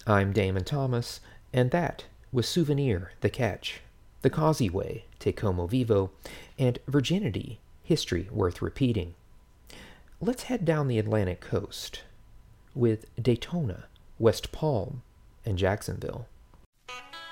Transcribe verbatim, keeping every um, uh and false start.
I'm Damon Thomas, and that was Souvenir, The Catch, The Causey-Way, Te Como Vivo, and Virginity, History Worth Repeating. Let's head down the Atlantic coast with Daytona, West Palm, and Jacksonville.